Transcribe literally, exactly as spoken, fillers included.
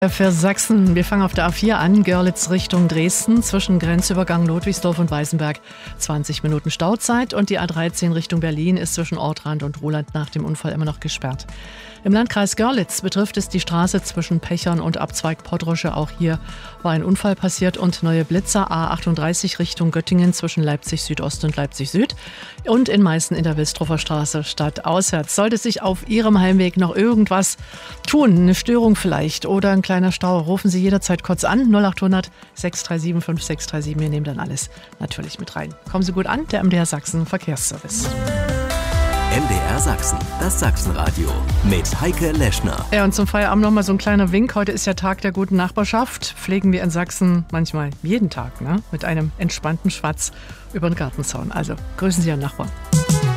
Für Sachsen, wir fangen auf der A vier an, Görlitz Richtung Dresden, zwischen Grenzübergang Ludwigsdorf und Weißenberg zwanzig Minuten Stauzeit, und die A dreizehn Richtung Berlin ist zwischen Ortrand und Ruhland nach dem Unfall immer noch gesperrt. Im Landkreis Görlitz betrifft es die Straße zwischen Pechern und Abzweig Podrosche. Auch hier war ein Unfall passiert, und neue Blitzer A achtunddreißig Richtung Göttingen zwischen Leipzig Südost und Leipzig Süd und in Meißen in der Wilsdruffer Straße stadtauswärts. Sollte sich auf Ihrem Heimweg noch irgendwas tun, eine Störung vielleicht oder ein kleiner Stau, rufen Sie jederzeit kurz an, null acht hundert sechs drei sieben fünf sechs drei sieben. Wir nehmen dann alles natürlich mit rein. Kommen Sie gut an, der M D R Sachsen Verkehrsservice. M D R Sachsen, das Sachsenradio mit Heike Leschner. Ja, und zum Feierabend noch mal so ein kleiner Wink. Heute ist ja Tag der guten Nachbarschaft. Pflegen wir in Sachsen manchmal jeden Tag, ne? Mit einem entspannten Schwatz über den Gartenzaun. Also grüßen Sie Ihren Nachbarn.